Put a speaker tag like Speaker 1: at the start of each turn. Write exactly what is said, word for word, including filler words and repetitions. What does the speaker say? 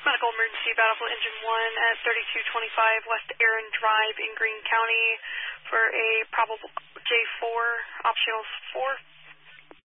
Speaker 1: Medical emergency Battlefield Engine one at thirty-two twenty-five West Aaron Drive in Greene County for a probable J four, optional four.